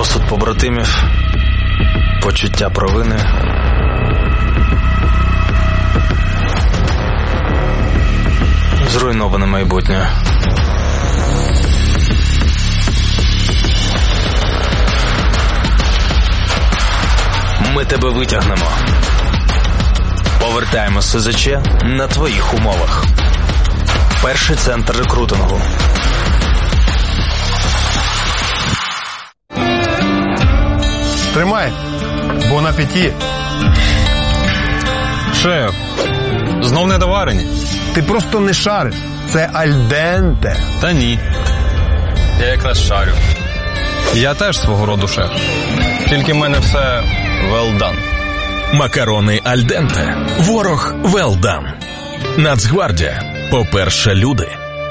Осуд побратимів, почуття провини. Зруйноване майбутнє. Ми тебе витягнемо. Повертаємо СЗЧ на твоїх умовах. Перший центр рекрутингу. Тримай. Бон апеті. Шеф, знов недоварені? Ти просто не шариш. Це альденте. Та ні. Я якраз шарю. Я теж свого роду шеф. Тільки в мене все well done. Макарони альденте. Ворог well done. Нацгвардія. По-перше, люди.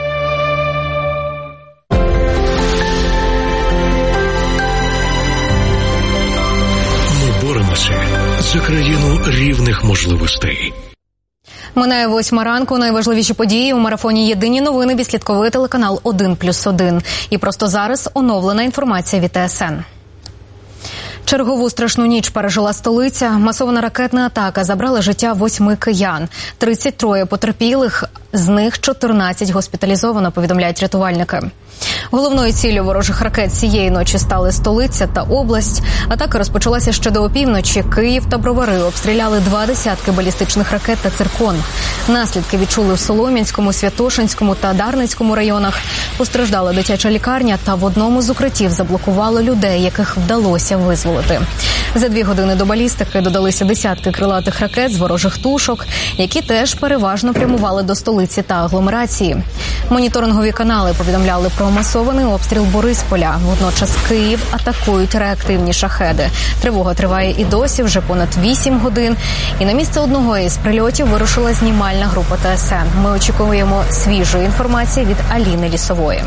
Ми боремося за країну рівних можливостей. Минає 8 ранку. Найважливіші події у марафоні «Єдині новини» відслідковує телеканал 1+1. І просто зараз оновлена інформація від ТСН. Чергову страшну ніч пережила столиця. Масована ракетна атака забрала життя 8 киян. 33 потерпілих, з них 14 госпіталізовано, повідомляють рятувальники. Головною ціллю ворожих ракет цієї ночі стали столиця та область. Атака розпочалася ще до опівночі. Київ та Бровари обстріляли 20 балістичних ракет та циркон. Наслідки відчули в Солом'янському, Святошинському та Дарницькому районах. Постраждала дитяча лікарня, та в одному з укриттів заблокували людей, яких вдалося визволити. За 2 години до балістики додалися десятки крилатих ракет з ворожих тушок, які теж переважно прямували до столиці та агломерації. Моніторингові канали повідомляли про масований обстріл Борисполя. Водночас Київ атакують реактивні шахеди. Тривога триває і досі, вже понад 8 годин. І на місце одного із прильотів вирушила знімальна група ТСН. Ми очікуємо свіжої інформації від Аліни Лісової.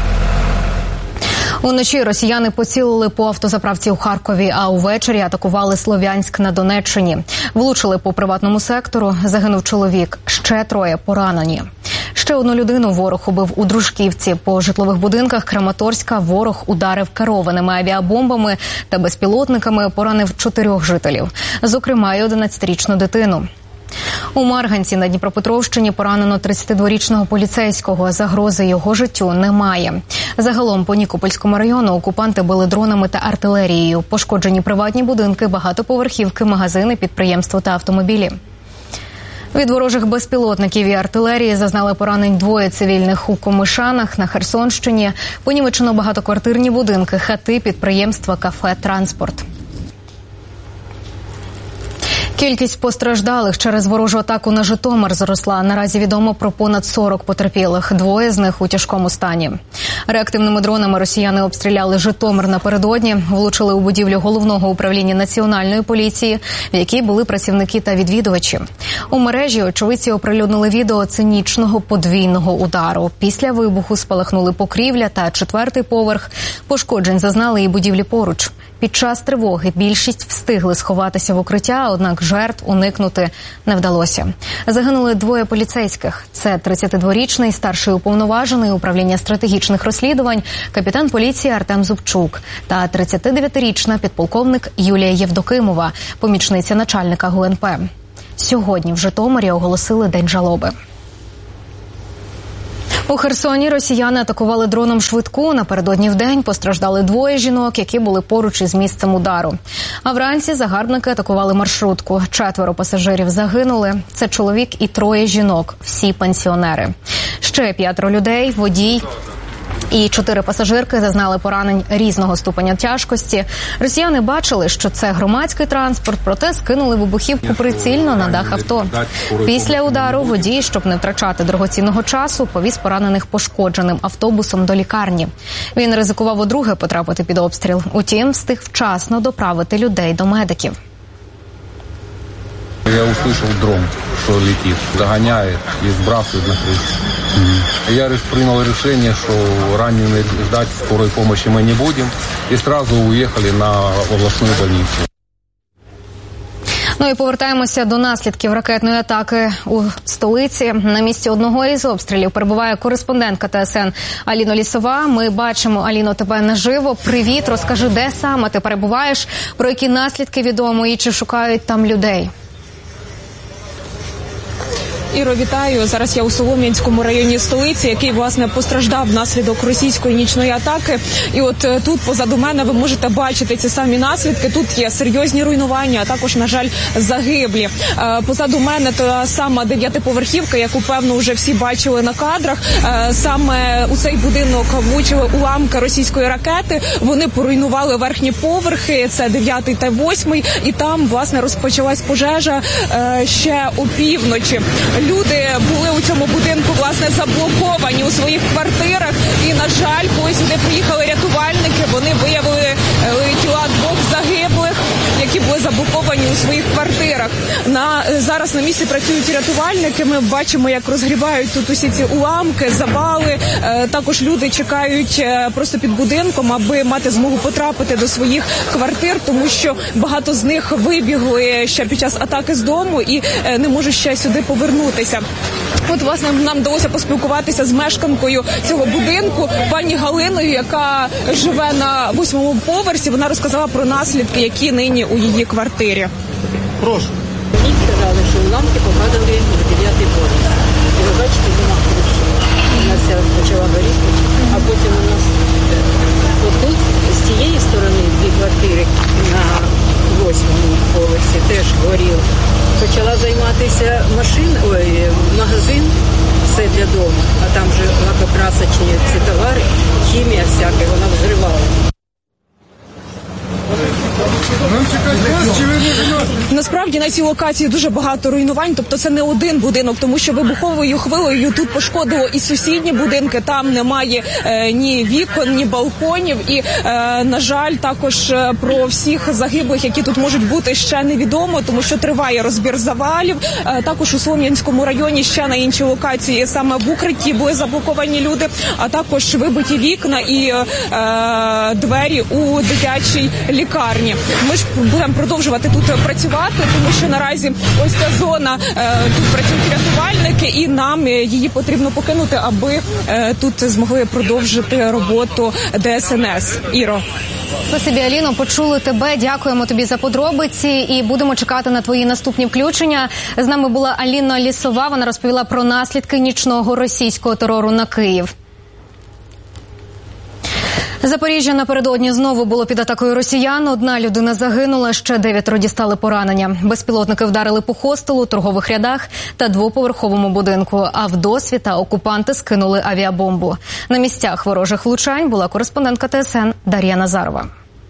Уночі росіяни поцілили по автозаправці у Харкові, а увечері атакували Слов'янськ на Донеччині. Влучили по приватному сектору, загинув чоловік, ще 3 поранені. Ще одну людину ворог убив у Дружківці. По житлових будинках Краматорська ворог ударив керованими авіабомбами та безпілотниками, поранив 4 жителів, зокрема й 11-річну дитину. У Марганці на Дніпропетровщині поранено 32-річного поліцейського. Загрози його життю немає. Загалом по Нікопольському району окупанти били дронами та артилерією. Пошкоджені приватні будинки, багатоповерхівки, магазини, підприємства та автомобілі. Від ворожих безпілотників і артилерії зазнали поранень 2 цивільних у Комишанах на Херсонщині. Понівечено багатоквартирні будинки, хати, підприємства, кафе, транспорт. Кількість постраждалих через ворожу атаку на Житомир зросла. Наразі відомо про понад 40 потерпілих. 2 з них у тяжкому стані. Реактивними дронами росіяни обстріляли Житомир напередодні, влучили у будівлю головного управління Національної поліції, в якій були працівники та відвідувачі. У мережі очевидці оприлюднили відео цинічного подвійного удару. Після вибуху спалахнули покрівля та 4-й поверх. Пошкоджень зазнали і будівлі поруч. Під час тривоги більшість встигли сховатися в укриття, однак жертв уникнути не вдалося. Загинули 2 поліцейських. Це 32-річний старший уповноважений управління стратегічних розслідувань, капітан поліції Артем Зубчук та 39-річна підполковник Юлія Євдокимова, помічниця начальника ГУНП. Сьогодні в Житомирі оголосили День жалоби. У Херсоні росіяни атакували дроном швидку. Напередодні вдень постраждали 2 жінок, які були поруч із місцем удару. А вранці загарбники атакували маршрутку. 4 пасажирів загинули. Це чоловік і 3 жінок, всі пенсіонери. Ще 5 людей, водій і 4 пасажирки зазнали поранень різного ступеня тяжкості. Росіяни бачили, що це громадський транспорт, проте скинули вибухівку прицільно на дах авто. Після удару водій, щоб не втрачати дорогоцінного часу, повіз поранених пошкодженим автобусом до лікарні. Він ризикував удруге потрапити під обстріл. Утім, встиг вчасно доправити людей до медиків. Я услышал дрон, что летит, загоняет и сбрасывает на крышу. Я принял решение, что раненых ждать скорой помощи мы не будем, и сразу уехали на областную больницу. Ну і повертаємося до наслідків ракетної атаки у столиці. На місці одного із обстрілів перебуває кореспондентка ТСН Аліна Лісова. Ми бачимо, Аліно, тебе наживо. Привіт, розкажи, де саме ти перебуваєш, про які наслідки відомо і чи шукають там людей? Іро, вітаю. Зараз я у Солом'янському районі столиці, який, власне, постраждав внаслідок російської нічної атаки. І от тут позаду мене ви можете бачити ці самі наслідки. Тут є серйозні руйнування, а також, на жаль, загиблі. Позаду мене та сама 9-поверхівка, яку, певно, вже всі бачили на кадрах. Саме у цей будинок влучили уламки російської ракети. Вони поруйнували верхні поверхи, це 9 та 8, і там, власне, розпочалась пожежа ще опівночі. Люди були у цьому будинку, власне, заблоковані у своїх квартирах. І, на жаль, коли сюди приїхали рятувальники, вони виявили тіла 2 загиблих, які були заблоковані у своїх квартирах. Зараз на місці працюють рятувальники. Ми бачимо, як розгрібають тут усі ці уламки, завали. Також люди чекають просто під будинком, аби мати змогу потрапити до своїх квартир, тому що багато з них вибігли ще під час атаки з дому і не можуть ще сюди повернутися. От, власне, нам вдалося поспілкуватися з мешканкою цього будинку, пані Галиною, яка живе на 8-му поверсі. Вона розказала про наслідки, які нині у її квартирі. Прошу. Мені сказали, що уламки попадали в 9-й поверх. І ви бачите, вона вона вся почала горіти, а потім у нас отут, з цієї сторони, 2 квартири на 8-му поверсі теж горіли. Почала займатися магазин, все для дому, а там же лакокрасочні ці товари, хімія всяка, вона взривала. Насправді на цій локації дуже багато руйнувань, тобто це не один будинок, тому що вибуховою хвилею тут пошкодило і сусідні будинки, там немає ні вікон, ні балконів, і, на жаль, також про всіх загиблих, які тут можуть бути, ще невідомо, тому що триває розбір завалів. Також у Солом'янському районі ще на іншій локації, саме в укритті, були заблоковані люди, а також вибиті вікна і двері у дитячій лікарні. Ми ж будемо продовжувати тут працювати, тому що наразі ось ця зона, тут працюють рятувальники, і нам її потрібно покинути, аби тут змогли продовжити роботу ДСНС. Іро. Спасибі, Аліно, почули тебе, дякуємо тобі за подробиці і будемо чекати на твої наступні включення. З нами була Аліна Лісова, вона розповіла про наслідки нічного російського терору на Київ. Запоріжжя напередодні знову було під атакою росіян. 1 людина загинула, ще 9 дістали поранення. Безпілотники вдарили по хостелу, торгових рядах та 2-поверховому будинку. А в досвіта окупанти скинули авіабомбу. На місцях ворожих влучань була кореспондентка ТСН Дар'я Назарова.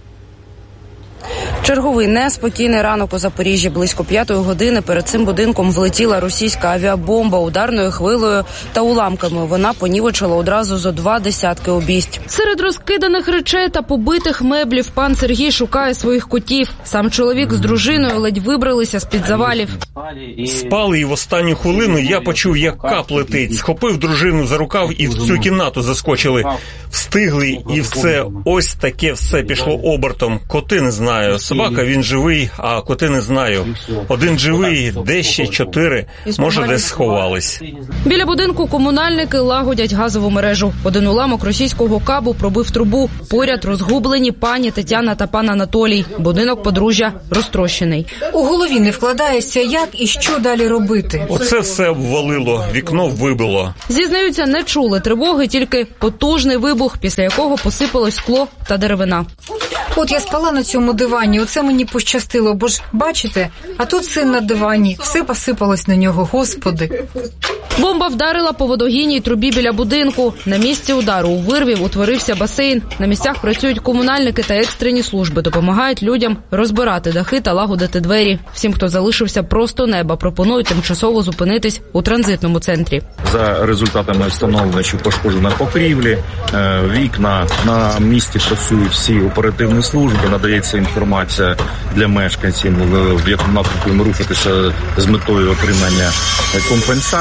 Черговий неспокійний ранок у Запоріжжі. Близько 5-ї години перед цим будинком влетіла російська авіабомба ударною хвилею та уламками. Вона понівечила одразу зо 2 десятки обійсть. Серед розкиданих речей та побитих меблів пан Сергій шукає своїх котів. Сам чоловік з дружиною ледь вибралися з-під завалів. Спали, і в останню хвилину я почув, як кап летить. Схопив дружину за рукав і в цю кімнату заскочили. Встигли, і все, ось таке все пішло обертом. Коти не знаю. Собака, він живий, а коти не знаю. 1 живий, де ще 4, може десь сховались. Біля будинку комунальники лагодять газову мережу. 1 уламок російського кабу пробив трубу. Поряд розгублені пані Тетяна та пан Анатолій. Будинок подружжя розтрощений. У голові не вкладається, як і що далі робити. Оце все обвалило, вікно вибило. Зізнаються, не чули тривоги, тільки потужний вибух, після якого посипалось скло та деревина. От я спала на цьому дивані, оце мені пощастило, бо ж, бачите, а тут син на дивані, все посипалось на нього, господи. Бомба вдарила по водогінній трубі біля будинку. На місці удару у вирві утворився басейн. На місцях працюють комунальники та екстрені служби. Допомагають людям розбирати дахи та лагодити двері. Всім, хто залишився просто неба, пропонують тимчасово зупинитись у транзитному центрі. За результатами встановлено, що пошкоджено покрівлі, вікна. На місці працюють всі оперативні служби, надається інформація для мешканців, в якому напрямку їм рухатися з метою отримання компенсації.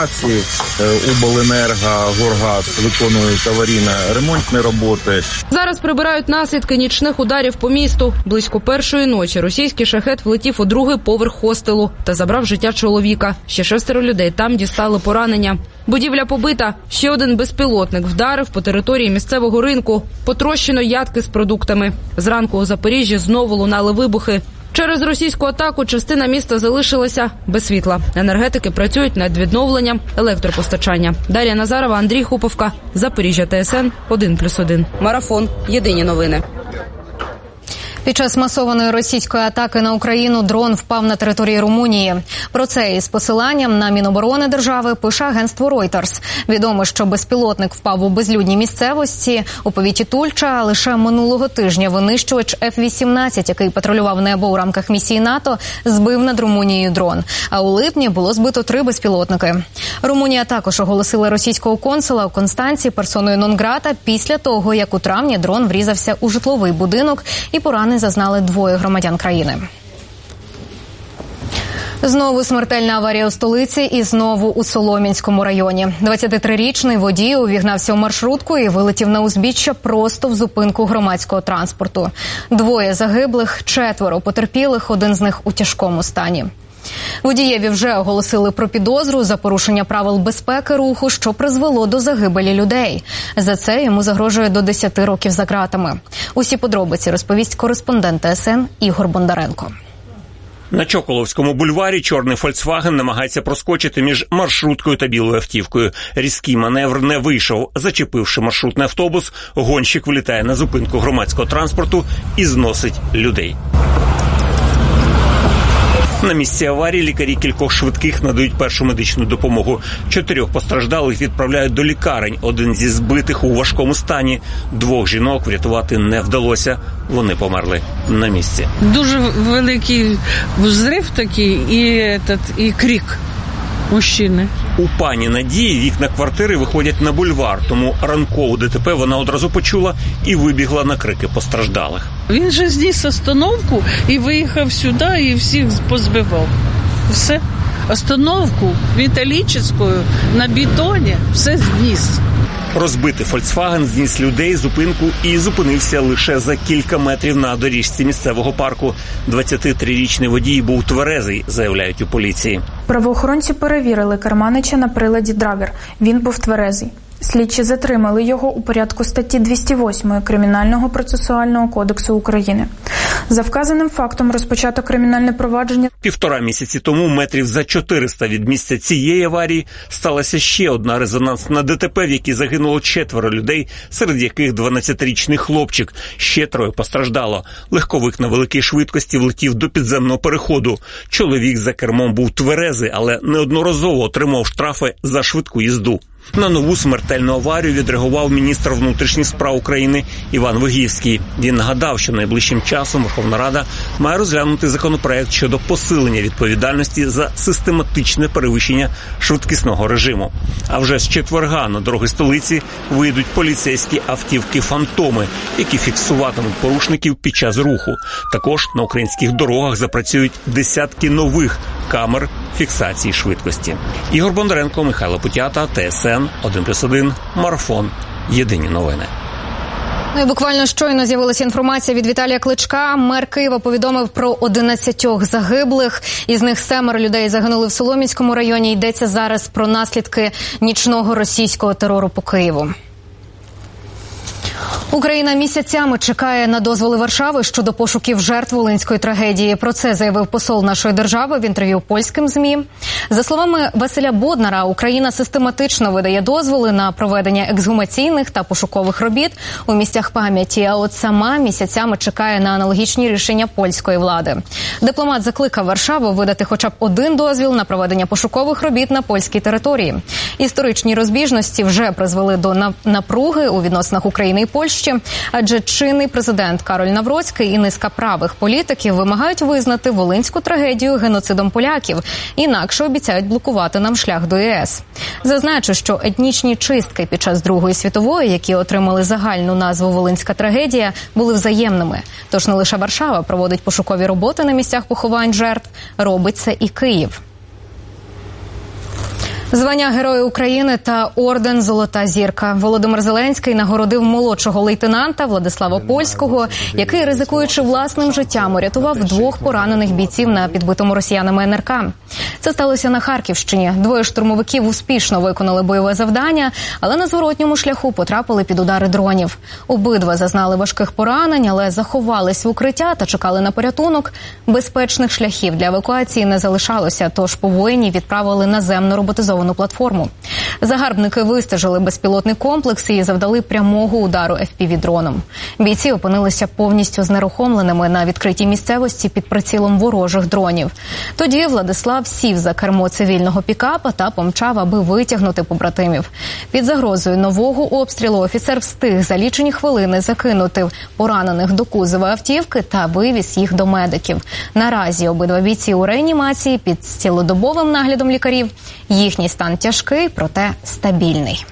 обленерго, Горгаз виконують аварійно-ремонтні роботи. Зараз прибирають наслідки нічних ударів по місту. Близько першої ночі російський шахет влетів у другий поверх хостелу та забрав життя чоловіка. Ще 6 людей там дістали поранення. Будівля побита. Ще один безпілотник вдарив по території місцевого ринку. Потрощено ядки з продуктами. Зранку у Запоріжжі знову лунали вибухи. Через російську атаку частина міста залишилася без світла. Енергетики працюють над відновленням електропостачання. Дар'я Назарова, Андрій Хуповка, Запоріжжя, ТСН 1+1. Марафон. Єдині новини. Під час масованої російської атаки на Україну дрон впав на території Румунії. Про це із посиланням на Міноборони держави пише агентство Reuters. Відомо, що безпілотник впав у безлюдній місцевості у повіті Тульча. Лише минулого тижня винищувач F-18, який патрулював небо у рамках місії НАТО, збив над Румунією дрон. А у липні було збито 3 безпілотники. Румунія також оголосила російського консула у Констанці персоною нон-грата після того, як у травні дрон врізався у житловий будинок і поранений зазнали 2 громадян країни. Знову смертельна аварія у столиці і знову у Солом'янському районі. 23-річний водій увігнався у маршрутку і вилетів на узбіччя просто в зупинку громадського транспорту. 2 загиблих, 4 потерпілих, 1 з них у тяжкому стані. Водієві вже оголосили про підозру за порушення правил безпеки руху, що призвело до загибелі людей. За це йому загрожує до 10 років за ґратами. Усі подробиці розповість кореспондент ТСН Ігор Бондаренко. На Чоколовському бульварі чорний «Фольксваген» намагається проскочити між маршруткою та білою автівкою. Різкий маневр не вийшов. Зачепивши маршрутний автобус, гонщик влітає на зупинку громадського транспорту і зносить людей. На місці аварії лікарі кількох швидких надають першу медичну допомогу. 4 постраждалих відправляють до лікарень. 1 зі збитих у важкому стані. 2 жінок врятувати не вдалося. Вони померли на місці. Дуже великий взрив такий і крик мужчини. У пані Надії вікна квартири виходять на бульвар, тому ранкову ДТП вона одразу почула і вибігла на крики постраждалих. Він же зніс остановку і виїхав сюди і всіх позбивав. Все. Остановку металічну на бетоні все зніс. Розбитий «Фольксваген» зніс людей, зупинку і зупинився лише за кілька метрів на доріжці місцевого парку. 23-річний водій був тверезий, заявляють у поліції. Правоохоронці перевірили керманича на приладі драгер. Він був тверезий. Слідчі затримали його у порядку статті 208 Кримінального процесуального кодексу України. За вказаним фактом розпочато кримінальне провадження. 1,5 місяці тому, метрів за 400 від місця цієї аварії, сталася ще одна резонансна ДТП, в якій загинуло 4 людей, серед яких 12-річний хлопчик. Ще 3 постраждало. Легковик на великій швидкості влетів до підземного переходу. Чоловік за кермом був тверезий, але неодноразово отримав штрафи за швидку їзду. На нову смертельну аварію відреагував міністр внутрішніх справ України Іван Вигівський. Він нагадав, що найближчим часом Верховна Рада має розглянути законопроект щодо посилення відповідальності за систематичне перевищення швидкісного режиму. А вже з четверга на дороги столиці вийдуть поліцейські автівки-фантоми, які фіксуватимуть порушників під час руху. Також на українських дорогах запрацюють десятки нових камер фіксації швидкості. Ігор Бондаренко, Михайло Путята, ТСН 1+1, Марафон. Єдині новини. Ну і буквально щойно з'явилася інформація від Віталія Кличка. Мер Києва повідомив про 11 загиблих. Із них 7 людей загинули в Солом'янському районі. Йдеться зараз про наслідки нічного російського терору по Києву. Україна місяцями чекає на дозволи Варшави щодо пошуків жертв волинської трагедії. Про це заявив посол нашої держави в інтерв'ю польським ЗМІ. За словами Василя Боднара, Україна систематично видає дозволи на проведення ексгумаційних та пошукових робіт у місцях пам'яті, а от сама місяцями чекає на аналогічні рішення польської влади. Дипломат закликав Варшаву видати хоча б 1 дозвіл на проведення пошукових робіт на польській території. Історичні розбіжності вже призвели до напруги у відносинах України і Польщі, адже чинний президент Кароль Навроцький і низка правих політиків вимагають визнати волинську трагедію геноцидом поляків, інакше обіцяють блокувати нам шлях до ЄС. Зазначу, що етнічні чистки під час Другої світової, які отримали загальну назву «Волинська трагедія», були взаємними. Тож не лише Варшава проводить пошукові роботи на місцях поховань жертв, робить це і Київ. Звання Героя України та орден «Золота зірка». Володимир Зеленський нагородив молодшого лейтенанта Владислава Польського, який, ризикуючи власним життям, урятував 2 поранених бійців на підбитому росіянами НРК. Це сталося на Харківщині. 2 штурмовиків успішно виконали бойове завдання, але на зворотньому шляху потрапили під удари дронів. Обидва зазнали важких поранень, але заховались в укриття та чекали на порятунок. Безпечних шляхів для евакуації не залишалося, тож по воїнів відправили наземну роботизовану платформу. Загарбники вистежили безпілотний комплекс і завдали прямого удару FPV-дроном. Бійці опинилися повністю знерухомленими на відкритій місцевості під прицілом ворожих дронів. Тоді Владислав сів за кермо цивільного пікапа та помчав, аби витягнути побратимів. Під загрозою нового обстрілу офіцер встиг за лічені хвилини закинути поранених до кузова автівки та вивіз їх до медиків. Наразі обидва бійці у реанімації під цілодобовим наглядом лікарів. Їхній стан тяжкий, проте стабільний.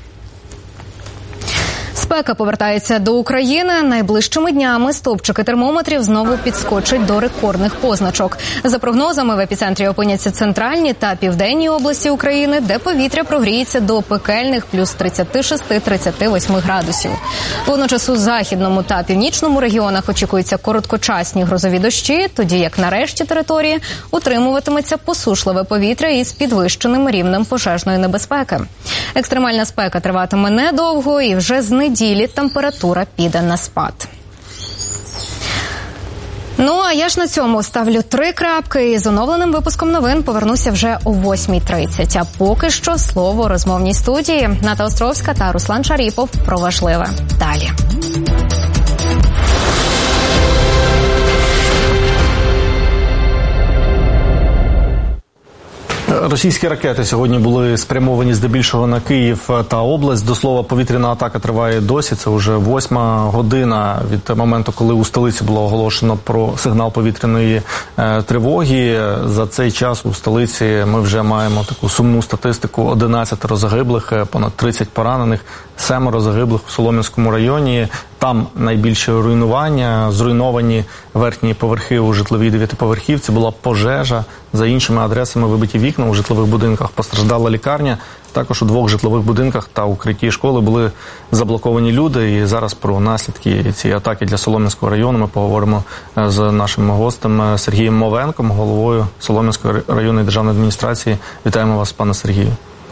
Спека повертається до України. Найближчими днями стовпчики термометрів знову підскочать до рекордних позначок. За прогнозами, в епіцентрі опиняться центральні та південні області України, де повітря прогріється до пекельних плюс 36-38 градусів. Водночас у західному та північному регіонах очікуються короткочасні грозові дощі, тоді як на решті території утримуватиметься посушливе повітря із підвищеним рівнем пожежної небезпеки. Екстремальна спека триватиме недовго і вже з неділі температура піде на спад. Ну, а я ж на цьому ставлю 3 крапки і з оновленим випуском новин повернуся вже о 8:30. А поки що слово розмовній студії. Ната Островська та Руслан Шаріпов про важливе. Далі. Російські ракети сьогодні були спрямовані здебільшого на Київ та область. До слова, повітряна атака триває досі. Це вже 8-ма година від моменту, коли у столиці було оголошено про сигнал повітряної тривоги. За цей час у столиці ми вже маємо таку сумну статистику: 11 загиблих, понад 30 поранених, 7 загиблих у Солом'янському районі. Там найбільше руйнування, зруйновані верхні поверхи у житловій 9-поверхівці, була пожежа, за іншими адресами вибиті вікна у житлових будинках, постраждала лікарня. Також у 2 житлових будинках та укритті школи були заблоковані люди. І зараз про наслідки цієї атаки для Солом'янського району ми поговоримо з нашим гостем Сергієм Мовенком, головою Солом'янської районної державної адміністрації. Вітаємо вас, пане Сергію.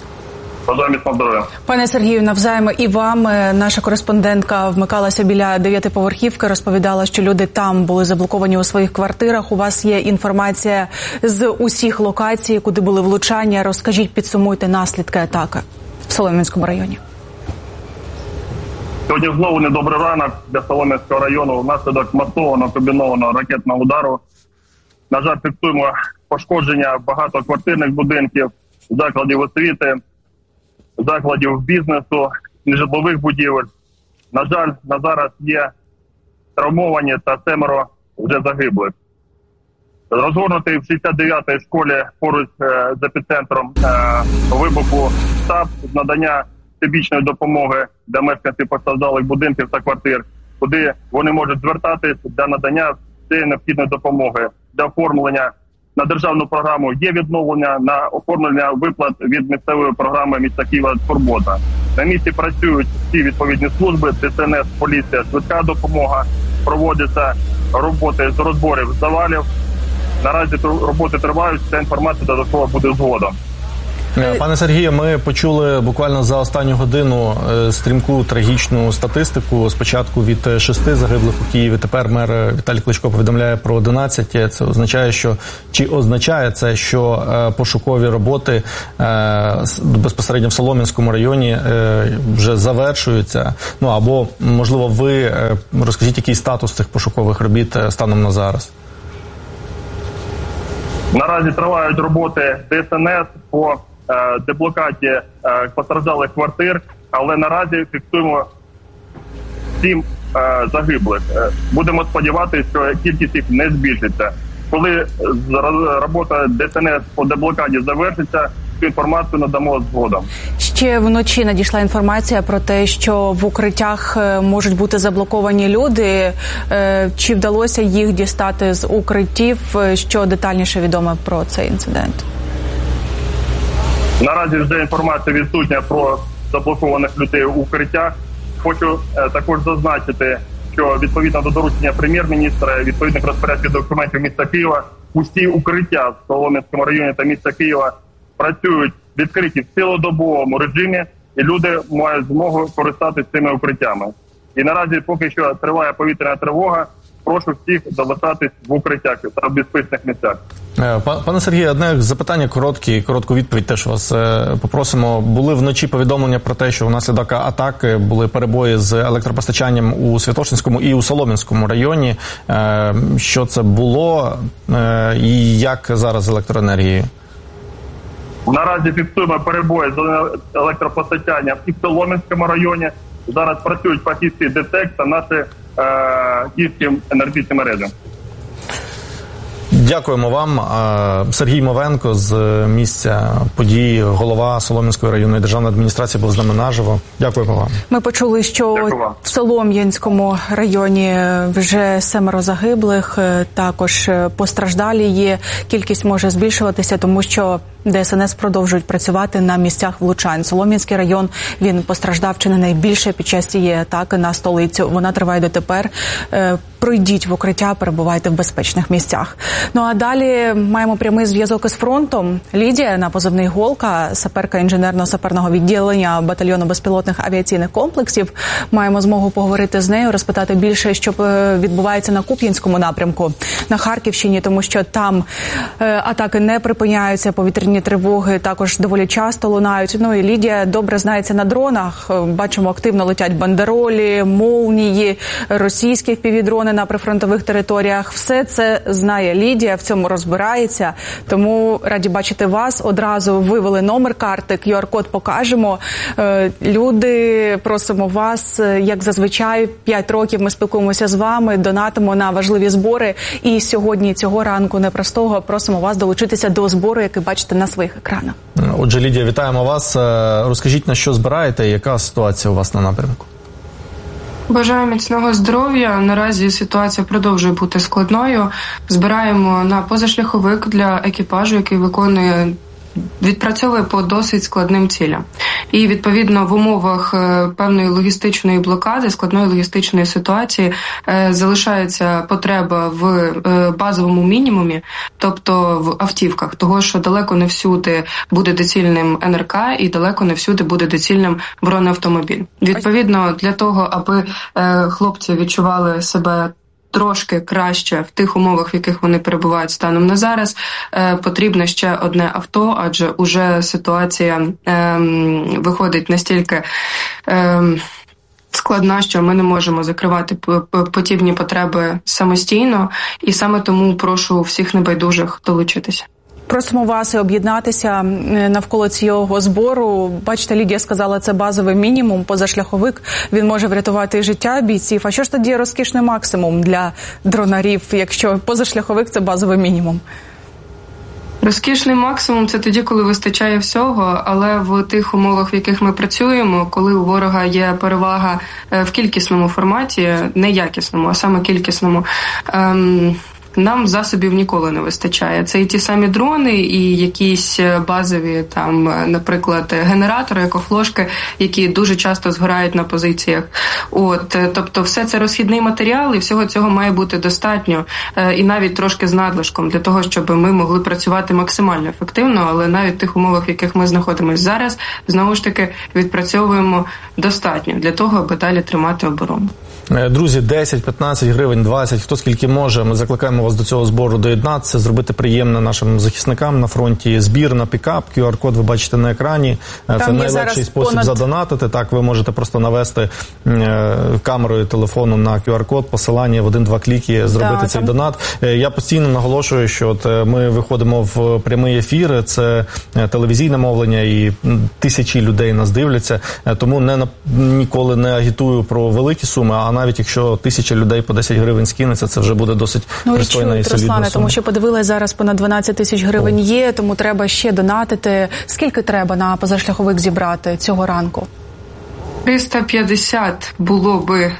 Пане Сергію, навзаєм і вам. Наша кореспондентка вмикалася біля 9-поверхівки, розповідала, що люди там були заблоковані у своїх квартирах. У вас є інформація з усіх локацій, куди були влучання. Розкажіть, підсумуйте наслідки атаки в Солом'янському районі. Сьогодні знову недобрий ранок для Солом'янського району. Внаслідок масованого комбінованого ракетного удару. На жаль, фіксуємо пошкодження багатоквартирних будинків, закладів освіти, закладів бізнесу, нежитлових будівель. На жаль, на зараз є травмовані та 7 вже загиблих. Розгорнутий в 69-й школі поруч з епіцентром вибуху штаб з надання всебічної допомоги для мешканців постраждалих будинків та квартир, куди вони можуть звертатись для надання цієї необхідної допомоги, для оформлення на державну програму є відновлення, на оформлення виплат від місцевої програми міста Києва «Турбота». На місці працюють всі відповідні служби, ДСНС, поліція, швидка допомога, проводяться роботи з розборів завалів. Наразі роботи тривають, ця інформація додатково буде згодом. Пане Сергію, ми почули буквально за останню годину стрімку трагічну статистику. Спочатку від 6 загиблих у Києві, тепер мер Віталій Кличко повідомляє про 11. Це означає, що пошукові роботи безпосередньо в Солом'янському районі вже завершуються? Ну або, можливо, ви розкажіть, який статус цих пошукових робіт станом на зараз? Наразі тривають роботи ДСНС по деблокаді постраждалих квартир, але наразі фіксуємо 7 загиблих. Будемо сподіватися, що кількість їх не збільшиться. Коли робота ДСНС по деблокаді завершиться, цю інформацію надамо згодом. Ще вночі надійшла інформація про те, що в укриттях можуть бути заблоковані люди. Чи вдалося їх дістати з укриттів? Що детальніше відомо про цей інцидент? Наразі вже інформація відсутня про заблокованих людей у укриттях. Хочу також зазначити, що відповідно до доручення прем'єр-міністра, відповідних розпорядків документів міста Києва, усі укриття в Солом'янському районі та міста Києва працюють відкриті в цілодобовому режимі, і люди мають змогу користатися цими укриттями. І наразі, поки що триває повітряна тривога, прошу всіх залишатись в укриттях та в безпечних місцях. Пане Сергію, одне запитання, коротку відповідь теж вас попросимо. Були вночі повідомлення про те, що внаслідок атаки були перебої з електропостачанням у Святошинському і у Солом'янському районі. Що це було і як зараз з електроенергією? Наразі фіксуємо перебої з електропостачанням і в Солом'янському районі. Зараз працюють фахівці ДТЕК та наші київські енергетичні мережі. Дякуємо вам. Сергій Мовенко з місця події, голова Солом'янської районної державної адміністрації, був з нами наживо. Дякуємо вам. Ми почули, що в Солом'янському районі вже 7 загиблих, також постраждалі є. Кількість може збільшуватися, тому що ДСНС продовжують працювати на місцях влучань. Солом'янський район, він постраждав чи не найбільше під час цієї атаки на столицю. Вона триває дотепер. Пройдіть в укриття, перебувайте в безпечних місцях. Ну а далі маємо прямий зв'язок із фронтом. Лідія на позивний «Голка», саперка інженерно-саперного відділення батальйону безпілотних авіаційних комплексів. Маємо змогу поговорити з нею, розпитати більше, що відбувається на Куп'янському напрямку, на Харківщині, тому що там атаки не припиняються, повітряні тривоги також доволі часто лунають. Ну і Лідія добре знається на дронах. Бачимо, активно летять бандеролі, молнії, російські впівдрони на прифронтових територіях. Все це знає Лідія, в цьому розбирається. Тому раді бачити вас. Одразу вивели номер карти, QR-код покажемо. Люди, просимо вас, як зазвичай, 5 років ми спілкуємося з вами, донатимо на важливі збори. І сьогодні, цього ранку непростого, просимо вас долучитися до збору, який бачите на своїх екранах. Отже, Лідія, вітаємо вас. Розкажіть, на що збираєте, яка ситуація у вас на напрямку? Бажаю міцного здоров'я. Наразі ситуація продовжує бути складною. Збираємо на позашляховик для екіпажу, який відпрацьовує по досить складним цілям. І, відповідно, в умовах певної логістичної блокади, складної логістичної ситуації, залишається потреба в базовому мінімумі, тобто в автівках, того, що далеко не всюди буде доцільним НРК і далеко не всюди буде доцільним бронеавтомобіль. Відповідно, для того, аби хлопці відчували себе трошки краще в тих умовах, в яких вони перебувають станом на зараз, потрібно ще одне авто, адже уже ситуація виходить настільки складна, що ми не можемо закривати подібні потреби самостійно, і саме тому прошу всіх небайдужих долучитися. Просимо вас об'єднатися навколо цього збору. Бачите, Лідія сказала, це базовий мінімум, позашляховик. Він може врятувати життя бійців. А що ж тоді розкішний максимум для дронарів, якщо позашляховик – це базовий мінімум? Розкішний максимум – це тоді, коли вистачає всього, але в тих умовах, в яких ми працюємо, коли у ворога є перевага в кількісному форматі, не якісному, а саме кількісному, нам засобів ніколи не вистачає. Це і ті самі дрони, і якісь базові, там, наприклад, генератори, екофлошки, які дуже часто згорають на позиціях. Тобто все це розхідний матеріал, і всього цього має бути достатньо, і навіть трошки з надлишком, для того, щоб ми могли працювати максимально ефективно, але навіть в тих умовах, в яких ми знаходимося зараз, знову ж таки, відпрацьовуємо достатньо для того, аби далі тримати оборону. Друзі, 10, 15 гривень, 20, хто скільки може. Ми закликаємо вас до цього збору доєднатися, зробити приємне нашим захисникам на фронті. Збір на пікап, QR-код ви бачите на екрані. Це найлегший спосіб задонатити. Так, ви можете просто навести камерою телефону на QR-код, посилання в 1-2 кліки, зробити цей донат. Я постійно наголошую, що ми виходимо в прямий ефір, це телевізійне мовлення, і тисячі людей нас дивляться. Тому ніколи не агітую про великі суми, а навіть якщо 1000 людей по 10 гривень скинеться, це вже буде досить пристойна і солідна сума. Тому що подивилась, зараз понад 12 тисяч гривень є, тому треба ще донатити. Скільки треба на позашляховик зібрати цього ранку? 350 було би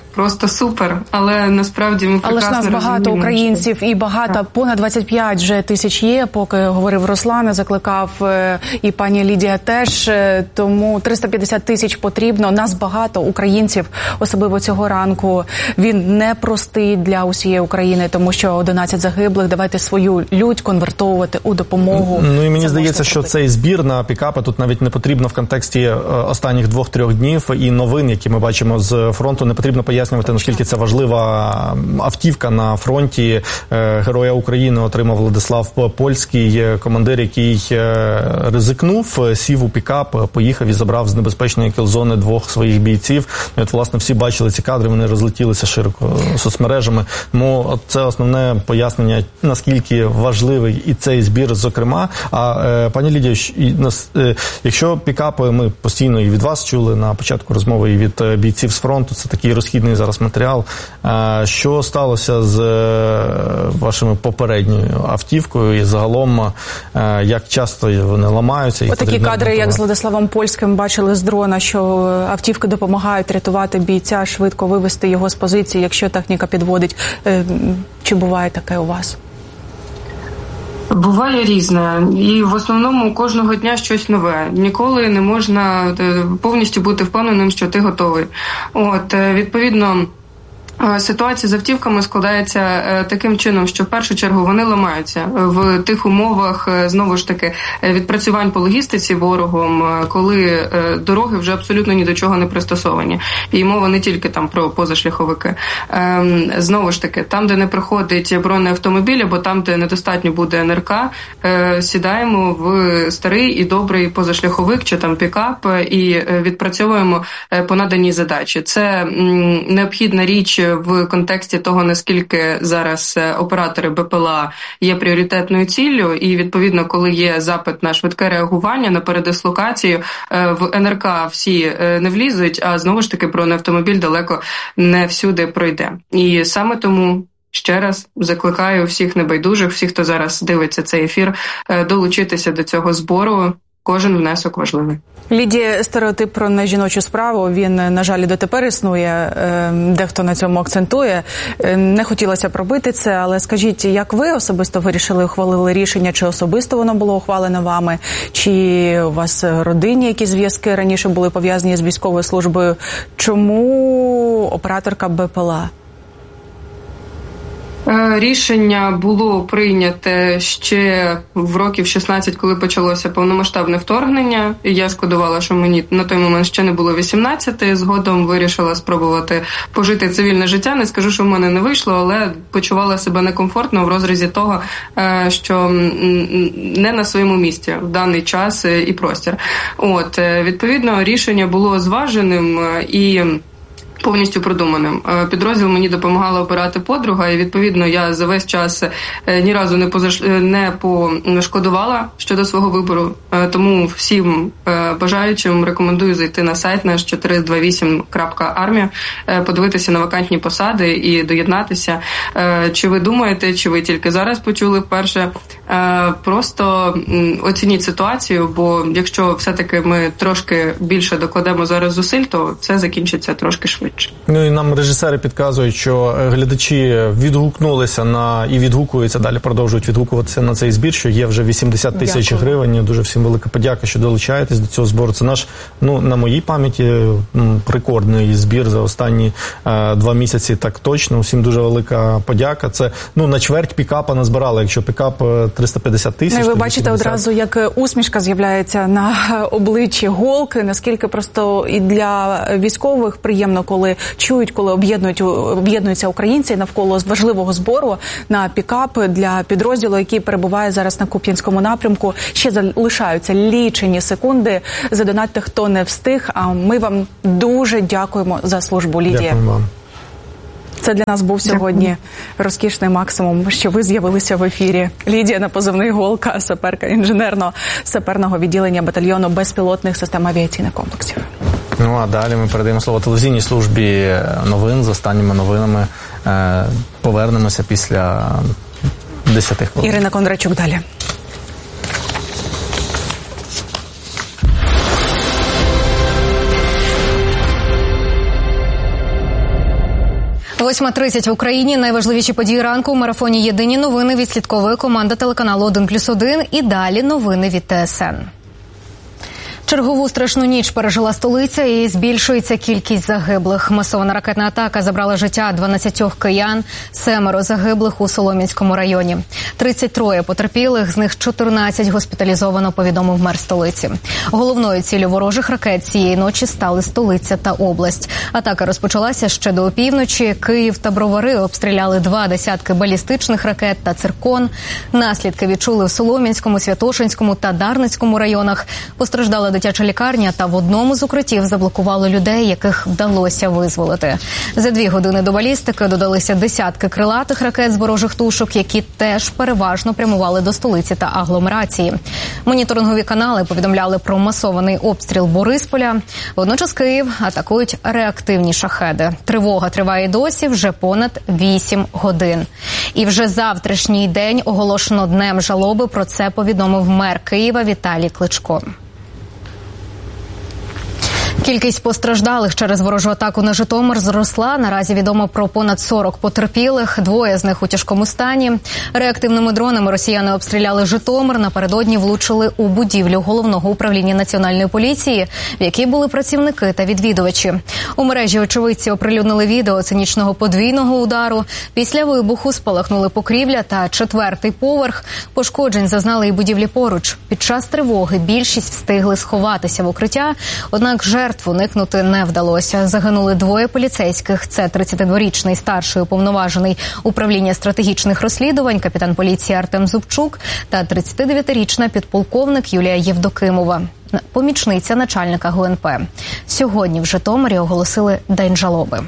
просто супер. Але насправді ми прекрасно розуміємо. Але ж нас багато українців і багато, понад 25 вже тисяч є, поки говорив Руслан, закликав і пані Лідія теж, тому 350 тисяч потрібно. Нас багато українців, особливо цього ранку. Він непростий для усієї України, тому що 11 загиблих. Давайте свою лють конвертовувати у допомогу. Ну і мені здається, що цей збір на пікапи тут навіть не потрібно в контексті останніх 2-3 днів і новин, які ми бачимо з фронту, не потрібно пояснювати, наскільки це важлива автівка на фронті. Героя України отримав Владислав Польський, командир, який ризикнув, сів у пікап, поїхав і забрав з небезпечної кілзони 2 своїх бійців. І от, власне, всі бачили ці кадри, вони розлетілися широко соцмережами. Тому це основне пояснення, наскільки важливий і цей збір, зокрема. А пані Лідія, якщо пікапи, ми постійно і від вас чули на початку розмови, і від бійців з фронту, це такий розхідний зараз матеріал. Що сталося з вашими попередньою автівкою і загалом, як часто вони ламаються? Отакі кадри, як з Владиславом Польським, бачили з дрона, що автівки допомагають рятувати бійця, швидко вивести його з позиції, якщо техніка підводить. Чи буває таке у вас? Буває різне. І в основному кожного дня щось нове. Ніколи не можна повністю бути впевненим, що ти готовий. Відповідно, ситуація з автівками складається таким чином, що в першу чергу вони ламаються в тих умовах, знову ж таки, відпрацювань по логістиці ворогом, коли дороги вже абсолютно ні до чого не пристосовані. І мова не тільки там про позашляховики. Знову ж таки, там, де не проходить бронеавтомобіль, або там, де недостатньо буде НРК, сідаємо в старий і добрий позашляховик чи там пікап і відпрацьовуємо по наданій задачі. Це необхідна річ в контексті того, наскільки зараз оператори БПЛА є пріоритетною ціллю, і, відповідно, коли є запит на швидке реагування, на передислокацію, в НРК всі не влізуть, а, знову ж таки, бронеавтомобіль далеко не всюди пройде. І саме тому ще раз закликаю всіх небайдужих, всіх, хто зараз дивиться цей ефір, долучитися до цього збору. Кожен внесок важливий. Лідія, стереотип про нежіночу справу, він, на жаль, дотепер існує, дехто на цьому акцентує. Не хотілося пробити це, але скажіть, як ви особисто вирішили, ухвалили рішення, чи особисто воно було ухвалено вами, чи у вас родинні якісь зв'язки раніше були пов'язані з військовою службою? Чому операторка БПЛА? Рішення було прийняте ще в років 16, коли почалося повномасштабне вторгнення. Я шкодувала, що мені на той момент ще не було 18. Згодом вирішила спробувати пожити цивільне життя. Не скажу, що в мене не вийшло, але почувала себе некомфортно в розрізі того, що не на своєму місці в даний час і простір. Відповідно, рішення було зваженим і повністю продуманим. Підрозділ мені допомагала обирати подруга, і, відповідно, я за весь час ні разу не пошкодувала щодо свого вибору. Тому всім бажаючим рекомендую зайти на сайт наш 428.armia, подивитися на вакантні посади і доєднатися. Чи ви думаєте, чи ви тільки зараз почули вперше? Просто оцініть ситуацію, бо якщо все-таки ми трошки більше докладемо зараз зусиль, то це закінчиться трошки швидше. Ну і нам режисери підказують, що глядачі відгукнулися і відгукуються, далі продовжують відгукуватися на цей збір, що є вже 80 тисяч гривень. Дуже всім велика подяка, що долучаєтесь до цього збору. Це наш, на моїй пам'яті, рекордний збір за останні 2 місяці, так точно. Усім дуже велика подяка. Це, на чверть пікапа назбирали, якщо пікап 350 тисяч. Ви бачите одразу, як усмішка з'являється на обличчі голки, наскільки просто і для військових приємно, коли чують, коли об'єднуються українці навколо важливого збору на пікап для підрозділу, який перебуває зараз на Куп'янському напрямку. Ще залишаються лічені секунди. Задонатьте, хто не встиг. А ми вам дуже дякуємо за службу, Лідія. Дякую вам. Це для нас був сьогодні розкішний максимум, що ви з'явилися в ефірі. Лідія на позивний «Голка», саперка інженерно-саперного відділення батальйону безпілотних систем авіаційних комплексів. А далі ми передаємо слово телевізійній службі новин з останніми новинами. Повернемося після 10 хвилин. Ірина Кондрачук далі. 8:30 в Україні. Найважливіші події ранку у марафоні «Єдині новини» відслідковує команда телеканалу 1+1. І далі новини від ТСН. Чергову страшну ніч пережила столиця і збільшується кількість загиблих. Масована ракетна атака забрала життя 12 киян, 7 загиблих у Солом'янському районі. 33 потерпілих, з них 14 госпіталізовано, повідомив мер столиці. Головною ціллю ворожих ракет цієї ночі стали столиця та область. Атака розпочалася ще до опівночі. Київ та Бровари обстріляли 2 десятки балістичних ракет та циркон. Наслідки відчули в Солом'янському, Святошинському та Дарницькому районах. Постраждала дитяча лікарня, та в одному з укриттів заблокували людей, яких вдалося визволити. За 2 години до балістики додалися десятки крилатих ракет з ворожих тушок, які теж переважно прямували до столиці та агломерації. Моніторингові канали повідомляли про масований обстріл Борисполя. Водночас Київ атакують реактивні шахеди. Тривога триває досі вже понад 8 годин. І вже завтрашній день оголошено днем жалоби. Про це повідомив мер Києва Віталій Кличко. Кількість постраждалих через ворожу атаку на Житомир зросла. Наразі відомо про понад 40 потерпілих, 2 з них у тяжкому стані. Реактивними дронами росіяни обстріляли Житомир. Напередодні влучили у будівлю Головного управління Національної поліції, в якій були працівники та відвідувачі. У мережі очевидці оприлюднили відео цинічного подвійного удару. Після вибуху спалахнули покрівля та 4-й поверх. Пошкоджень зазнали і будівлі поруч. Під час тривоги більшість встигли сховатися в укриття, однак жертв уникнути не вдалося. Загинули 2 поліцейських. Це 32-річний старший уповноважений управління стратегічних розслідувань, капітан поліції Артем Зубчук та 39-річна підполковник Юлія Євдокимова, помічниця начальника ГУНП. Сьогодні в Житомирі оголосили День жалоби.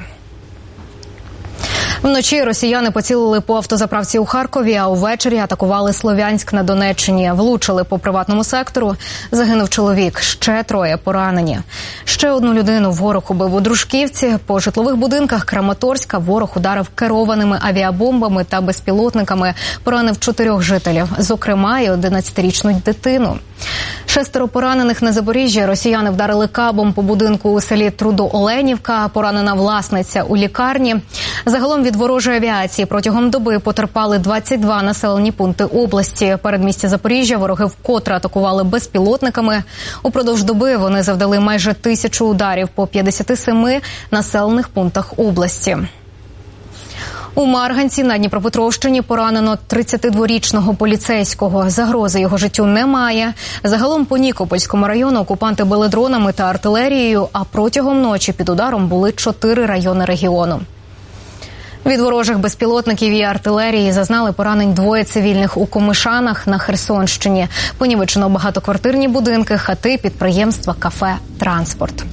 Вночі росіяни поцілили по автозаправці у Харкові, а увечері атакували Слов'янськ на Донеччині. Влучили по приватному сектору. Загинув чоловік, ще 3 поранені. Ще 1 людину ворог убив у Дружківці. По житлових будинках Краматорська ворог ударив керованими авіабомбами та безпілотниками. Поранив 4 жителів, зокрема і 11-річну дитину. 6 поранених на Запоріжжі. Росіяни вдарили кабом по будинку у селі Трудо-Оленівка. Поранена власниця у лікарні. Загалом від ворожої авіації протягом доби потерпали 22 населені пункти області. Передмістя Запоріжжя вороги вкотре атакували безпілотниками. Упродовж доби вони завдали майже 1000 ударів по 57 населених пунктах області. У Марганці на Дніпропетровщині поранено 32-річного поліцейського. Загрози його життю немає. Загалом по Нікопольському району окупанти били дронами та артилерією, а протягом ночі під ударом були 4 райони регіону. Від ворожих безпілотників і артилерії зазнали поранень 2 цивільних у Комишанах на Херсонщині. Понівечено багатоквартирні будинки, хати, підприємства, кафе, транспорт.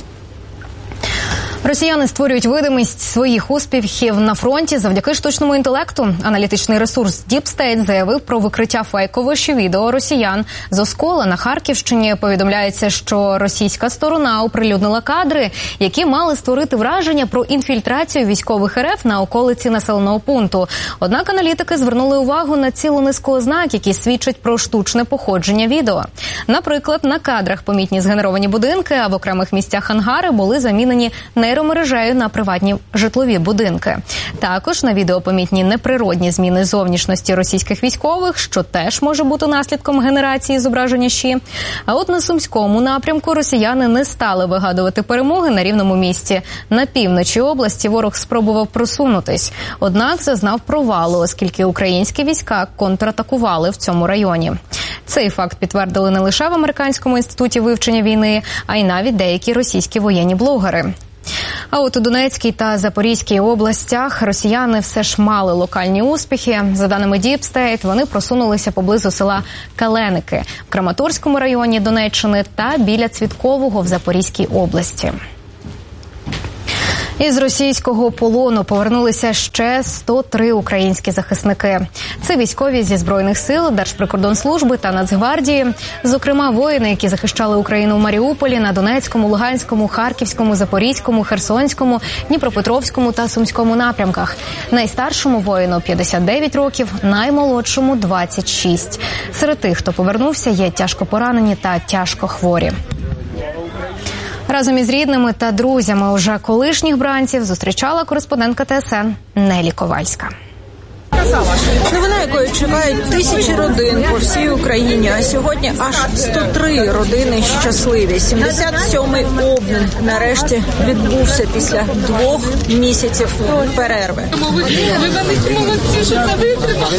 Росіяни створюють видимість своїх успіхів на фронті завдяки штучному інтелекту. Аналітичний ресурс Deep State заявив про викриття фейкових відео росіян з Оскола на Харківщині. Повідомляється, що російська сторона оприлюднила кадри, які мали створити враження про інфільтрацію військових РФ на околиці населеного пункту. Однак аналітики звернули увагу на цілу низку ознак, які свідчать про штучне походження відео. Наприклад, на кадрах помітні згенеровані будинки, а в окремих місцях ангари були замінені нейромережею на приватні житлові будинки. Також на відео помітні неприродні зміни зовнішності російських військових, що теж може бути наслідком генерації зображення ЩІ. А от на Сумському напрямку росіяни не стали вигадувати перемоги на рівному місці. На півночі області ворог спробував просунутись, однак зазнав провалу, оскільки українські війська контратакували в цьому районі. Цей факт підтвердили не лише в Американському інституті вивчення війни, а й навіть деякі російські воєнні блогери. А от у Донецькій та Запорізькій областях росіяни все ж мали локальні успіхи. За даними Deep State, вони просунулися поблизу села Каленики в Краматорському районі Донеччини та біля Цвіткового в Запорізькій області. Із російського полону повернулися ще 103 українські захисники. Це військові зі Збройних сил, Держприкордонслужби та Нацгвардії. Зокрема, воїни, які захищали Україну в Маріуполі, на Донецькому, Луганському, Харківському, Запорізькому, Херсонському, Дніпропетровському та Сумському напрямках. Найстаршому воїну 59 років, наймолодшому 26. Серед тих, хто повернувся, є тяжко поранені та тяжко хворі. Разом із рідними та друзями уже колишніх бранців зустрічала кореспондентка ТСН Нелі Ковальська. Новина, якої чекають тисячі родин по всій Україні, а сьогодні аж 103 родини щасливі. 77-й обмін нарешті відбувся після 2 місяців перерви. Ви великі молодці, що це витримали.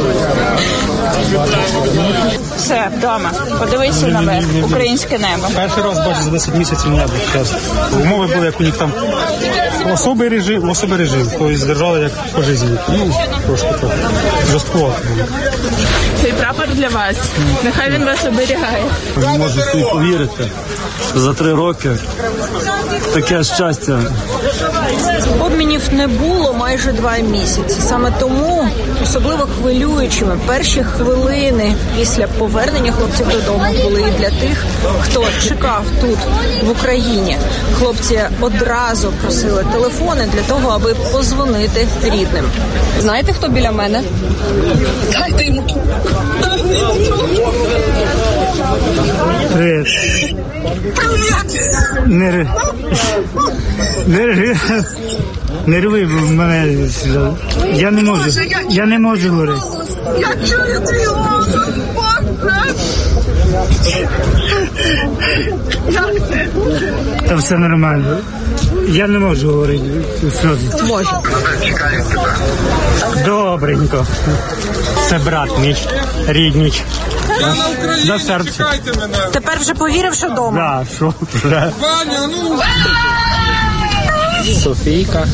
Все, вдома. Подивися наверх. Українське небо. Перший раз бачу за 10 місяців небо. Умови були, як у них там особий режим, тобто держали як по житті. Трошки так жорстко. Цей прапор для вас. Нехай він вас оберігає. Не можу собі повірити. За 3 роки таке щастя. Обмінів не було майже 2 місяці. Саме тому особливо хвилюючими перші хвилини після повернення хлопців додому були і для тих, хто чекав тут, в Україні. Хлопці одразу просили телефони для того, аби позвонити рідним. Знаєте, хто біля мене? Дайте йому трубку. Привіт. Не рви в мене. Я не можу говорити. Я чую твій голос, Боже. Як ти? Та все нормально. Я не можу говорити. Можу. Добренько. Це брат мій, рідніч. Я на Україні, чекайте мене. Тепер вже повірив, що вдома? Так, що вже. Ваня, ну... Софійка.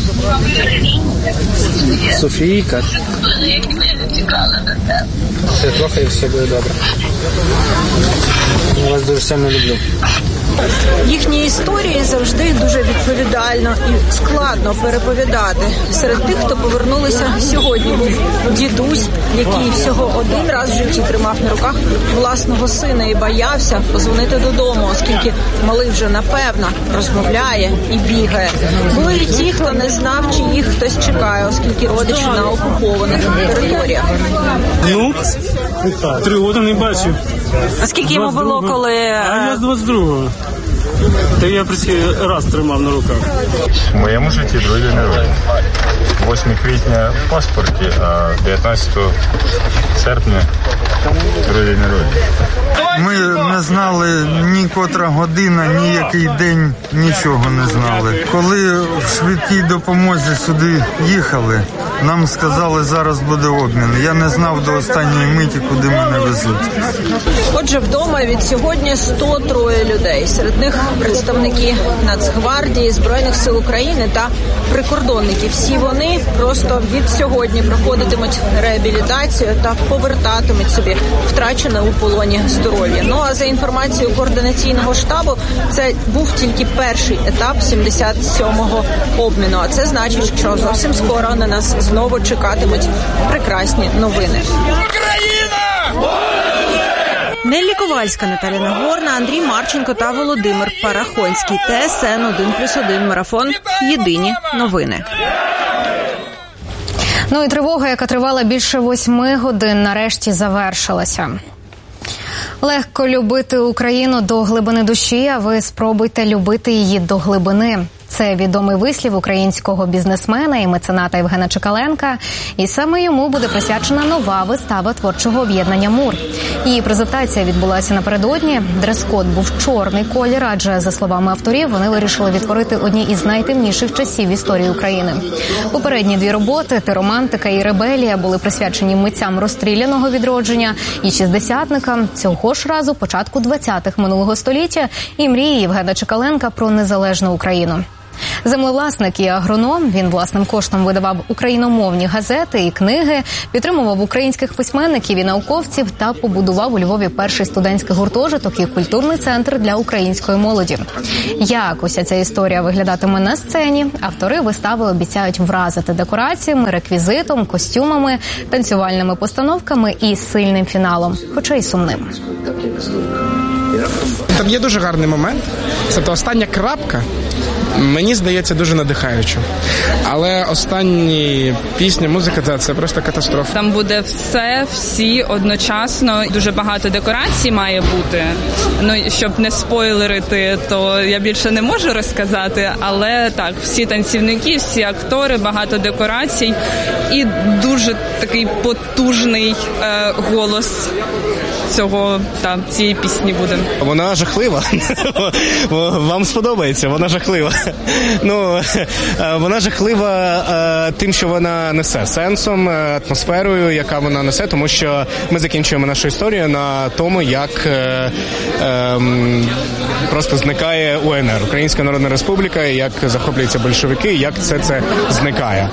Все трохи і все буде добре. Я вас дуже сильно люблю. Їхні історії завжди дуже відповідально і складно переповідати. Серед тих, хто повернулися сьогодні, був дідусь, який всього один раз в житті тримав на руках власного сина і боявся позвонити додому, оскільки малий вже, напевно, розмовляє і бігає. Були і ті, хто не знав, чи їх хтось чекає, оскільки родичі на окупованих територіях. Ну, 3 роки не бачив. А скільки йому було, коли... А я з 22-го. Та я раз тримав на руках. В моєму житті другий день народження. 8 квітня в паспорті, а 19 серпня другий день народження. Ми не знали ні котра година, ні який день, нічого не знали. Коли в швидкій допомозі сюди їхали, нам сказали, зараз буде обмін. Я не знав до останньої миті, куди мене везуть. Отже, вдома від сьогодні 103 людей. Серед них представники Нацгвардії, Збройних сил України та прикордонники. Всі вони просто від сьогодні проходитимуть реабілітацію та повертатимуть собі втрачене у полоні здоров'я. Ну а за інформацією координаційного штабу, це був тільки перший етап 77-го обміну. А це значить, що зовсім скоро на нас знову чекатимуть прекрасні новини. Неллі Ковальська, Наталя Нагорна, Андрій Марченко та Володимир Парахонський. ТСН 1+1 марафон. Єдині новини. Ну і тривога, яка тривала більше 8 годин, нарешті завершилася. Легко любити Україну до глибини душі, а ви спробуйте любити її до глибини. Це відомий вислів українського бізнесмена і мецената Євгена Чекаленка. І саме йому буде присвячена нова вистава творчого об'єднання «Мур». Її презентація відбулася напередодні. Дрес-код був чорний колір, адже, за словами авторів, вони вирішили відтворити одні із найтемніших часів в історії України. Попередні 2 роботи «Ти-романтика» і «Ребелія» були присвячені митцям розстріляного відродження і шістдесятникам, цього ж разу початку 20-х минулого століття і мрії Євгена Чекаленка про незалежну Україну. Землевласник і агроном, він власним коштом видавав україномовні газети і книги, підтримував українських письменників і науковців та побудував у Львові перший студентський гуртожиток і культурний центр для української молоді. Як уся ця історія виглядатиме на сцені, автори вистави обіцяють вразити декораціями, реквізитом, костюмами, танцювальними постановками і сильним фіналом, хоча й сумним. Там є дуже гарний момент, це остання крапка Мені здається, дуже надихаючо. Але останні пісні, музика, це просто катастрофа. Там буде все, всі одночасно. Дуже багато декорацій має бути. Ну, щоб не спойлерити, то я більше не можу розказати. Але так, всі танцівники, всі актори, багато декорацій і дуже такий потужний голос цієї пісні буде. Вона жахлива. Вам сподобається, вона жахлива. Ну, вона жахлива тим, що вона несе сенсом, атмосферою, яка вона несе, тому що ми закінчуємо нашу історію на тому, як просто зникає УНР, Українська Народна Республіка, як захоплюються большевики, як це зникає.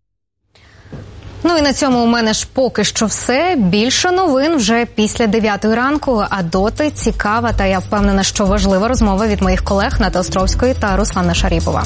Ну і на цьому у мене ж поки що все. Більше новин вже після 9-ї ранку, а доти цікава та я впевнена, що важлива розмова від моїх колег Нати Островської та Руслана Шаріпова.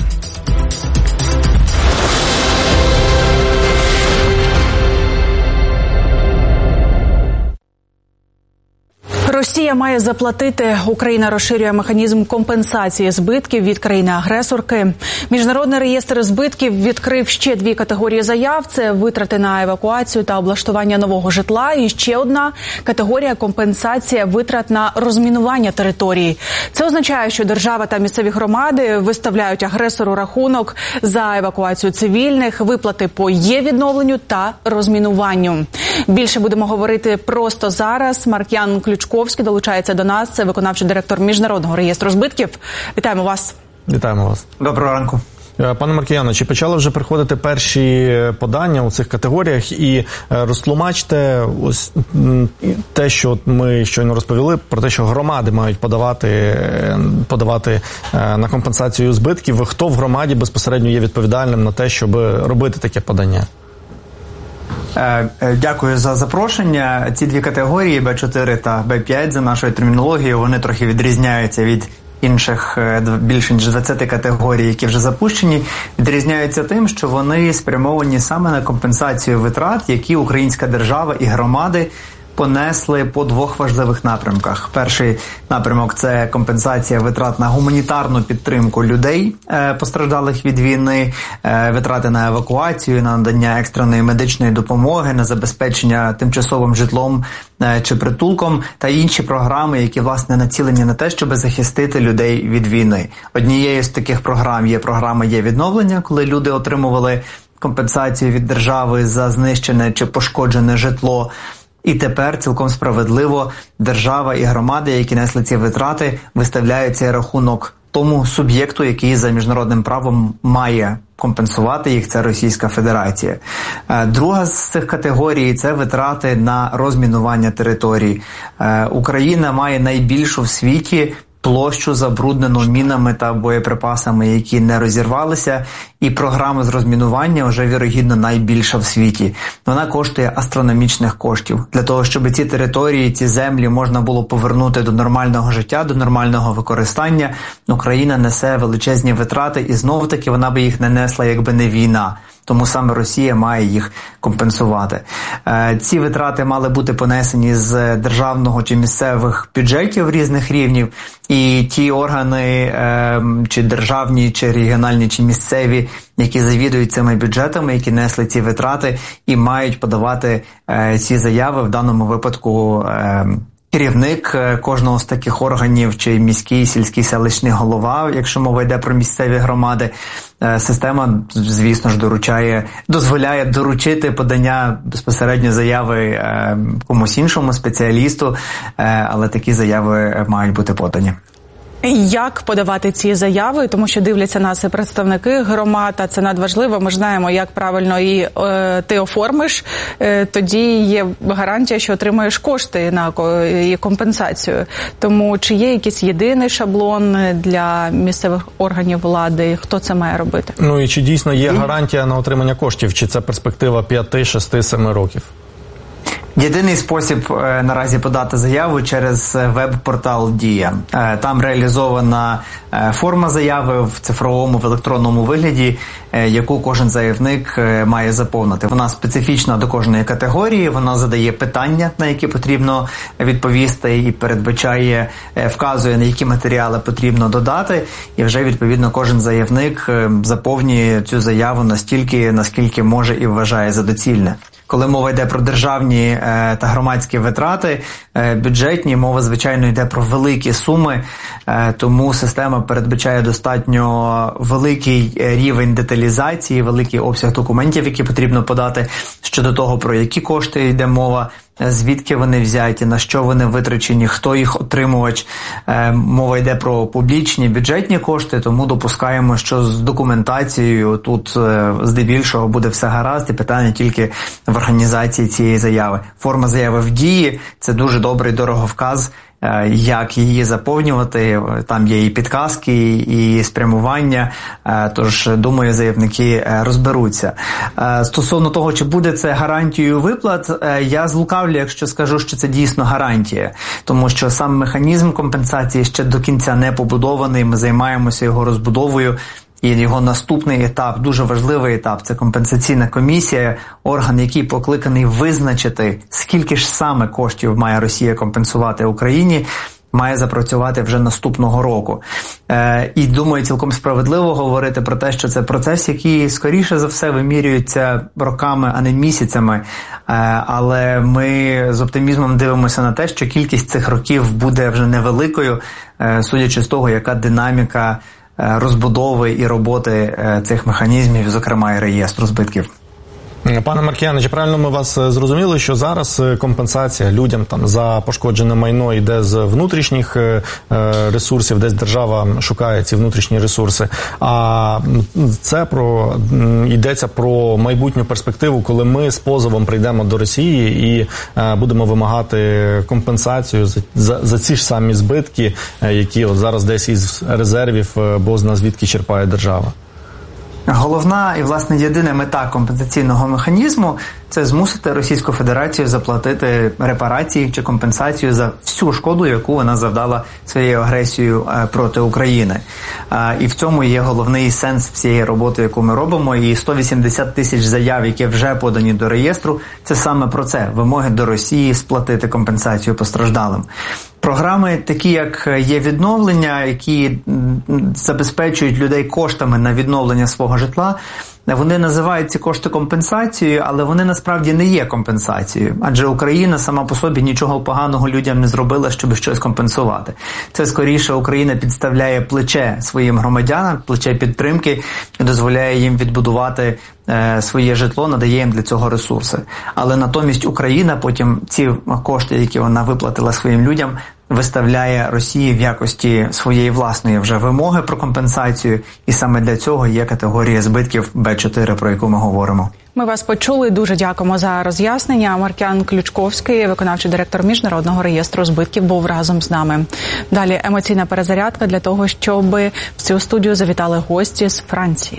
Росія має заплатити. Україна розширює механізм компенсації збитків від країни-агресорки. Міжнародний реєстр збитків відкрив ще 2 категорії заяв. Це витрати на евакуацію та облаштування нового житла. І ще одна категорія – компенсація витрат на розмінування території. Це означає, що держава та місцеві громади виставляють агресору рахунок за евакуацію цивільних, виплати по є-відновленню та розмінуванню. Більше будемо говорити просто зараз. Марк'ян Ключковський долучається до нас. Це виконавчий директор Міжнародного реєстру збитків. Вітаємо вас. Вітаємо вас. Доброго ранку. Пане Маркіяно, чи почали вже приходити перші подання у цих категоріях? І розтлумачте ось те, що ми щойно розповіли, про те, що громади мають подавати на компенсацію збитків. Хто в громаді безпосередньо є відповідальним на те, щоб робити таке подання? Дякую за запрошення. Ці 2 категорії, Б4 та Б5, за нашою термінологією, вони трохи відрізняються від інших більше ніж 20 категорій, які вже запущені. Відрізняються тим, що вони спрямовані саме на компенсацію витрат, які українська держава і громади понесли по 2 важливих напрямках. Перший напрямок – це компенсація витрат на гуманітарну підтримку людей, постраждалих від війни, витрати на евакуацію, на надання екстреної медичної допомоги, на забезпечення тимчасовим житлом чи притулком та інші програми, які, власне, націлені на те, щоб захистити людей від війни. Однією з таких програм є програма «Є-відновлення», коли люди отримували компенсацію від держави за знищене чи пошкоджене житло. І тепер цілком справедливо держава і громади, які несли ці витрати, виставляють цей рахунок тому суб'єкту, який за міжнародним правом має компенсувати їх, це Російська Федерація. Друга з цих категорій – це витрати на розмінування територій. Україна має найбільшу в світі площу, забруднену мінами та боєприпасами, які не розірвалися, і програма з розмінування вже, вірогідно, найбільша в світі. Вона коштує астрономічних коштів. Для того, щоб ці території, ці землі можна було повернути до нормального життя, до нормального використання, Україна несе величезні витрати, і знов-таки вона би їх не несла, якби не війна. Тому саме Росія має їх компенсувати. Ці витрати мали бути понесені з державного чи місцевих бюджетів різних рівнів, і ті органи, чи державні, чи регіональні, чи місцеві, які завідують цими бюджетами, які несли ці витрати, і мають подавати ці заяви, в даному випадку керівник кожного з таких органів, чи міський, сільський, селищний голова, якщо мова йде про місцеві громади. Система, звісно ж, дозволяє доручити подання безпосередньо заяви комусь іншому спеціалісту, але такі заяви мають бути подані. Як подавати ці заяви? Тому що дивляться нас і представники громад, а це надважливо. Ми ж знаємо, як правильно ти оформиш, тоді є гарантія, що отримаєш кошти на її компенсацію. Тому чи є якийсь єдиний шаблон для місцевих органів влади? Хто це має робити? Ну і чи дійсно є гарантія на отримання коштів? Чи це перспектива 5, 6, 7 років? Єдиний спосіб наразі подати заяву через веб-портал «Дія». Там реалізована форма заяви в цифровому, в електронному вигляді, яку кожен заявник має заповнити. Вона специфічна до кожної категорії, вона задає питання, на які потрібно відповісти, і передбачає, вказує, на які матеріали потрібно додати, і вже, відповідно, кожен заявник заповнює цю заяву настільки, наскільки може і вважає за доцільне. Коли мова йде про державні та громадські витрати, бюджетні, мова, звичайно, йде про великі суми, тому система передбачає достатньо великий рівень деталізації, великий обсяг документів, які потрібно подати щодо того, про які кошти йде мова, звідки вони взяті, на що вони витрачені, хто їх отримувач. Мова йде про публічні бюджетні кошти, тому допускаємо, що з документацією тут здебільшого буде все гаразд, і питання тільки в організації цієї заяви. Форма заяви в «Дії» – це дуже добрий дороговказ, як її заповнювати, там є і підказки, і спрямування, тож, думаю, заявники розберуться. Стосовно того, чи буде це гарантією виплат, я злукавлю, якщо скажу, що це дійсно гарантія, тому що сам механізм компенсації ще до кінця не побудований, ми займаємося його розбудовою. І його наступний етап, дуже важливий етап, це компенсаційна комісія, орган, який покликаний визначити, скільки ж саме коштів має Росія компенсувати Україні, має запрацювати вже наступного року. І, думаю, цілком справедливо говорити про те, що це процес, який, скоріше за все, вимірюється роками, а не місяцями. Але ми з оптимізмом дивимося на те, що кількість цих років буде вже невеликою, судячи з того, яка динаміка розбудови і роботи цих механізмів, зокрема і реєстру збитків. Пане Маркіяне, чи правильно ми вас зрозуміли, що зараз компенсація людям там за пошкоджене майно йде з внутрішніх ресурсів, десь держава шукає ці внутрішні ресурси, а це йдеться про майбутню перспективу, коли ми з позовом прийдемо до Росії і будемо вимагати компенсацію за ці ж самі збитки, які от зараз десь із резервів бозна звідки черпає держава? Головна і, власне, єдина мета компенсаційного механізму – це змусити Російську Федерацію заплатити репарації чи компенсацію за всю шкоду, яку вона завдала своєю агресією проти України. І в цьому є головний сенс всієї роботи, яку ми робимо. І 180 тисяч заяв, які вже подані до реєстру, це саме про це – вимоги до Росії сплатити компенсацію постраждалим. Програми, такі як є відновлення, які забезпечують людей коштами на відновлення свого житла, вони називають ці кошти компенсацією, але вони насправді не є компенсацією. Адже Україна сама по собі нічого поганого людям не зробила, щоб щось компенсувати. Це скоріше Україна підставляє плече своїм громадянам, плече підтримки, і дозволяє їм відбудувати своє житло, надає їм для цього ресурси. Але натомість Україна потім ці кошти, які вона виплатила своїм людям, виставляє Росії в якості своєї власної вже вимоги про компенсацію, і саме для цього є категорія збитків Б4, про яку ми говоримо. Ми вас почули. Дуже дякуємо за роз'яснення. Маркіян Ключковський, виконавчий директор Міжнародного реєстру збитків, був разом з нами. Далі емоційна перезарядка для того, щоб в цю студію завітали гості з Франції.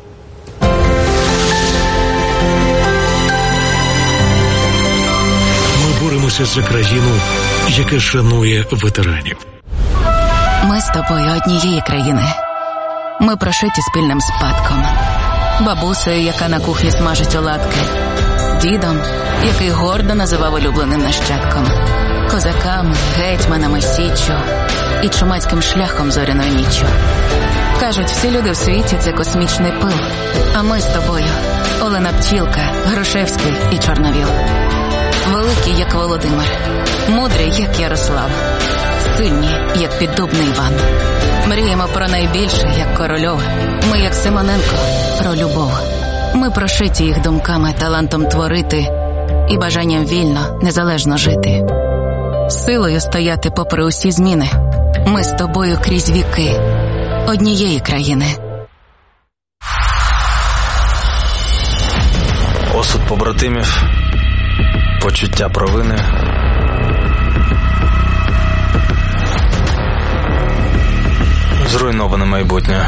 Ми боремося за країну, яка шанує ветеранів. Ми з тобою однієї країни. Ми прошиті спільним спадком. Бабусею, яка на кухні смажить оладки. Дідом, який гордо називав улюбленим нащадком. Козаками, гетьманами, січчю і чумацьким шляхом зоряною ніччю. Кажуть, всі люди в світі – це космічний пил. А ми з тобою – Олена Пчілка, Грушевський і Чорновіл. Великі, як Володимир, мудрі, як Ярослав, сильні, як піддубний Іван. Мріємо про найбільше, як Корольов. Ми, як Симоненко, про любов. Ми прошиті їх думками, талантом творити і бажанням вільно, незалежно жити. Силою стояти попри усі зміни. Ми з тобою крізь віки однієї країни. Осуд побратимів, почуття провини, зруйноване майбутнє.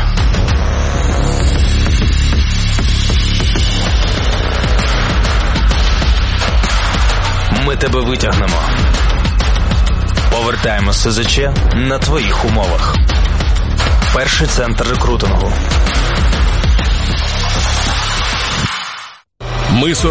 Ми тебе витягнемо. Повертаємо СЗЧ на твоїх умовах. Перший центр рекрутингу. Ми